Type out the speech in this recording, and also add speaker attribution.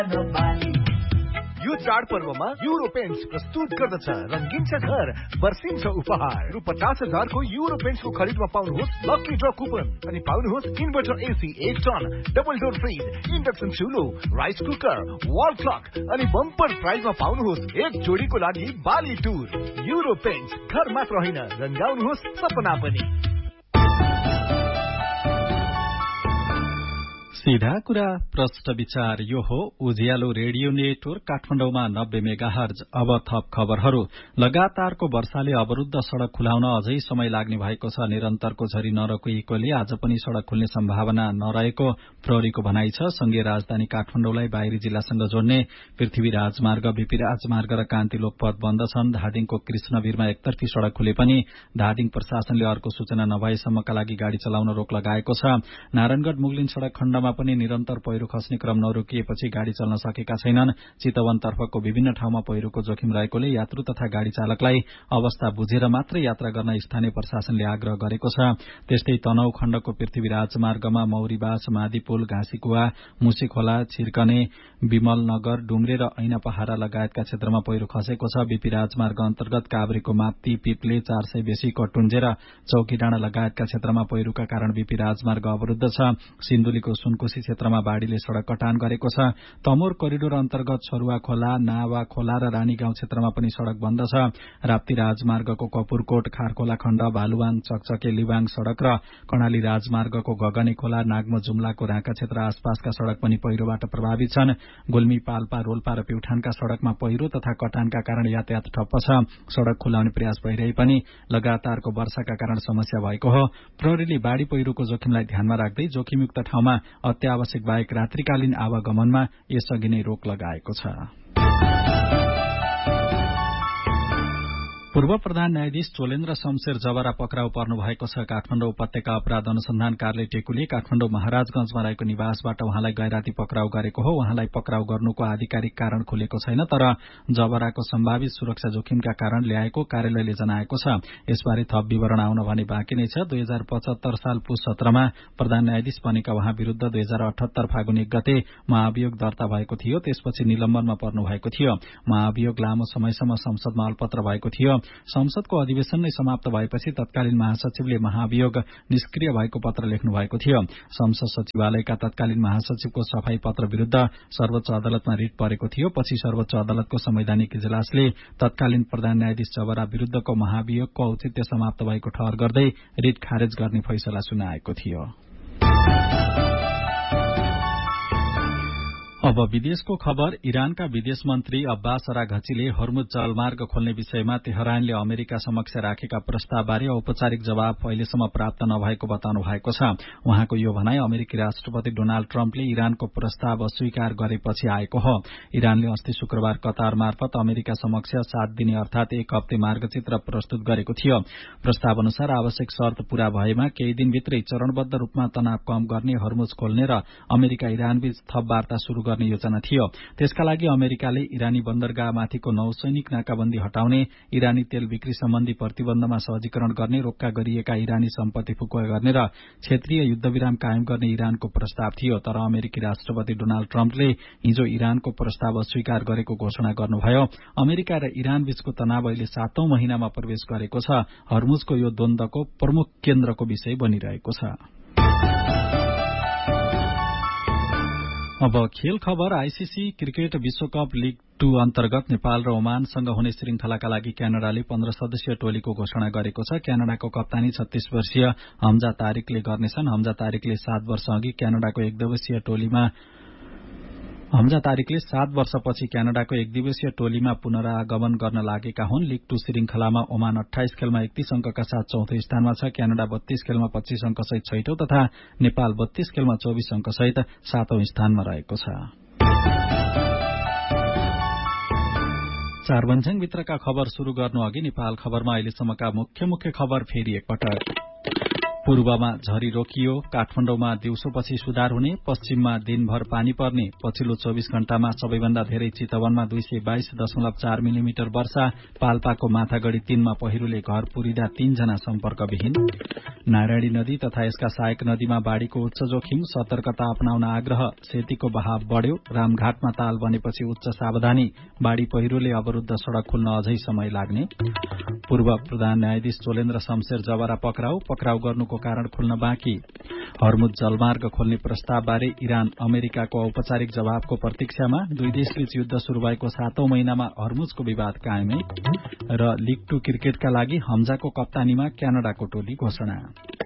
Speaker 1: यो चाडपर्वमा euro paints प्रस्तुत गर्दछ रंगीन छ घर बर्सिन्छ उपहार रु 50,000 को युरो पेन्ट्स को खरिदमा पाउनुहोस् लकी ड्र कुपन अनि पाउनुहोस् inverter AC 1 ton double door fridge induction चुलो rice cooker wall clock अनि बम्पर प्राइजमा पाउनुहोस् एक जोडीको लागि बाली टुर युरो पेन्ट्स घर मात्र होइन रंगाउनुहोस् सपना पनि।
Speaker 2: सीधा कुरा प्रष्ट विचार यो हो उज्यालो रेडियो नेटवर्क काठमाडौँमा 90 मेगाहर्ज। अब थप खबरहरू। लगातारको वर्षाले अवरुद्ध सड़क खुलाउन अझै समय लाग्ने भएको छ। निरन्तरको झरी नरोकिएकोले आज पनि सड़क खुल्ने सम्भावना नरहेको प्रहरीको भनाइ छ। संघीय राजधानी काठमाडौँलाई बाहिरी जिल्लासँग जोड्ने पृथ्वी राजमार्ग बीपी राजमार्ग र कान्ति लोकपथ बन्द छन्। धादिङको कृष्णवीरमा एकतर्फी सड़क खुले पनि धादिङ प्रशासनले अर्को सूचना नभएसम्मका लागि गाड़ी चलाउन रोक लगाएको छ। नारायणगढ़ मुगलिन सड़क खण्डमा पनि निरन्तर पहिरो खस्ने क्रम नरोकिएपछि गाड़ी चल्न सकेका छैनन्। चितवन तर्फको विभिन्न ठाउँमा पहिरोको जोखिम रहेकोले यात्रु तथा गाड़ी चालकलाई अवस्था बुझेर मात्र यात्रा गर्न स्थानीय प्रशासनले आग्रह गरेको छ। त्यस्तै तनहु खण्डको पृथ्वी राजमार्गमा मौरीबास मादीपुल घाँसीकुवा मुसीखोला छिर्कने विमल नगर डुम्रे र ऐना पहाड़ा लगायतका क्षेत्रमा पहिरो खसेको छ। बीपी राजमार्ग अन्तर्गत काभ्रेको माप्ती पिप्ले 400 बेसी कटुन्जे र चौकीडाँडा लगायतका क्षेत्रमा पहिरोका कारण बीपी राजमार्ग अवरुद्ध छ। सिन्धुलीको सुनकोशी क्षेत्रमा बाढ़ीले सड़क कटान गरेको छ। तमोर कोरिडोर अन्तर्गत छरुवा खोला नावा खोला र रानी गाउँ क्षेत्रमा पनि सड़क बन्द छ। राप्ती राजमार्गको कपुरकोट खारखोला खण्ड भालुवाङ चकचके लिबाङ सड़क र कर्णाली राजमार्गको गगनी खोला नागमो जुम्लाको राँका क्षेत्र आसपासका सड़क पनि पहिरोबाट प्रभावित छन्। गुल्मी पाल्पा रोल्पा र प्युठानका सड़कमा पहिरो तथा कटानका कारण यातायात ठप्प छ। सड़क खुलाउने प्रयास भइरहे पनि लगातारको वर्षाका कारण समस्या भएको हो। प्रहरीले बाढ़ी पहिरोको जोखिमलाई ध्यानमा राख्दै जोखिमयुक्त ठाउँमा अत्यावश्यक बाहेक रात्रिकालीन आवागमनमा यसअघि नै रोक लगाएको छ। पूर्व प्रधान न्यायाधीश चोलेन्द्र शमशेर जबरा पक्राउ पर्नु भएको छ। काठमाडौँ उपत्यका अपराध अनुसन्धान कार्यालय टेकुले काठमाडौँ महाराजगंजमा रहेको निवासबाट उहाँलाई गैराती पक्राउ गरेको हो। उहाँलाई पक्राउ गर्नुको आधिकारिक कारण खुलेको छैन, तर जबराको सम्भावित सुरक्षा जोखिमका कारण ल्याएको कार्यालयले जनाएको छ। यसबारे थप विवरण आउन भने बाँकी नै छ। 2075 साल पुस 17मा प्रधान न्यायाधीश बनेका उहाँ विरूद्ध 2078 फागुन 1 गते महाभियोग दर्ता भएको थियो। त्यसपछि निलम्बनमा पर्नु भएको थियो। महाभियोग लामो समयसम्म संसदमा अल्पत्र भएको थियो। संसदको अधिवेशन नै समाप्त भएपछि तत्कालीन महासचिवले महाभियोग निष्क्रिय भएको पत्र लेख्नु भएको थियो। संसद सचिवालयका तत्कालीन महासचिवको सफाई पत्र विरूद्ध सर्वोच्च अदालतमा रिट परेको थियो। पछि सर्वोच्च अदालतको संवैधानिक इजलासले तत्कालीन प्रधान न्यायाधीश जबरा विरूद्धको महाभियोगको औचित्य समाप्त भएको ठहर गर्दै रिट खारेज गर्ने फैसला सुनाएको थियो। अब विदेशको खबर। इरानका विदेश मन्त्री अब्बास अराघचीले हर्मुज जलमार्ग खोल्ने विषयमा तेहरानले अमेरिका समक्ष राखेका प्रस्तावबारे औपचारिक जवाब अहिलेसम्म प्राप्त नभएको बताउनु भएको छ। उहाँको यो भनाई अमेरिकी राष्ट्रपति डोनाल्ड ट्रम्पले इरानको प्रस्ताव अस्वीकार गरेपछि आएको हो। इरानले अस्ति शुक्रबार कतार मार्फत अमेरिका समक्ष 7 दिने अर्थात 1 हप्ते मार्गचित्र प्रस्तुत गरेको थियो। प्रस्ताव अनुसार आवश्यक शर्त पूरा भएमा केही दिनभित्रै चरणबद्ध रूपमा तनाव कम गर्ने, हर्मुज खोल्ने र अमेरिका इरानबीच थप वार्ता शुरू गर्ने योजना थियो। त्यसका लागि अमेरिकाले इरानी बन्दरगाहमाथिको नौसैनिक नाकाबन्दी हटाउने, इरानी तेल बिक्री सम्बन्धी प्रतिबन्धमा सहजीकरण गर्ने, रोक्का गरिएका इरानी सम्पत्ति फुकुवा गर्ने र क्षेत्रीय युद्धविराम कायम गर्ने इरानको प्रस्ताव थियो। तर अमेरिकी राष्ट्रपति डोनाल्ड ट्रम्पले हिजो इरानको प्रस्ताव अस्वीकार गरेको घोषणा गर्नुभयो। अमेरिका र इरान बीचको तनाव अहिले 7औं महिनामा प्रवेश गरेको छ। हर्मुजको यो द्वन्द्वको प्रमुख केन्द्रको विषय बनिरहेको छ। अब खेल खबर। आईसीसी क्रिकेट विश्वकप लीग 2 अन्तर्गत नेपाल र ओमानसँग हुने श्रृंखलाका लागि क्यानाडाले 15 सदस्यीय टोलीको घोषणा गरेको छ। क्यानाडाको कप्तानी 36 वर्षीय हमजा तारिकले गर्नेछन्। हमजा तारिकले 7 वर्ष अघि क्यानाडाको एक दिवसीय टोलीमा पुनरागमन गर्न लागेका हुन्। लीग 2 श्रृंखलामा ओमान 28 खेलमा 31 अंकका साथ चौथो स्थानमा छ। क्यानाडा 32 खेलमा 25 अंक सहित छैठौं तथा नेपाल 32 खेलमा 24 अंक सहित 7औं स्थानमा रहेको छ। चारभन्ज्याङभित्रका खबर शुरू गर्नु अघि नेपाल खबरमा अहिलेसम्मका मुख्य खबर फेरि एकपटक। पूर्वमा झरी रोकियो, काठमाडौँमा दिउँसोपछि सुधार हुने, पश्चिममा दिनभर पानी पर्ने, पछिल्लो 24 घण्टामा सबैभन्दा धेरै चितवनमा 222.4 मिलिमिटर वर्षा, पाल्पाको माथागढ़ी 3 मा पहिरोले घर पुरिँदा 3 जना सम्पर्कविहीन। नारायणी नदी तथा यसका सहायक नदीमा बाढ़ीको उच्च जोखिम, सतर्कता अपनाउन आग्रह, सेतीको बहाव बढ़्यो, रामघाटमा ताल बनेपछि उच्च सावधानी, बाढ़ी पहिरोले अवरूद्ध सड़क खुल्न अझै समय लाग्ने। पूर्व प्रधान न्यायाधीश चोलेन्द्र शमशेर जवारा पक्राउ गर्नुको कारण खुल्न बाँकी। हर्मुज जलमार्ग खोल्ने प्रस्तावबारे इरान अमेरिकाको औपचारिक जवाबको प्रतीक्षामा। दुई देशबीच युद्ध शुरू भएको 7औं महिनामा हर्मुजको विवाद कायमै। र लीग 2 क्रिकेटका लागि हमजाको कप्तानीमा क्यानाडाको टोली घोषणा।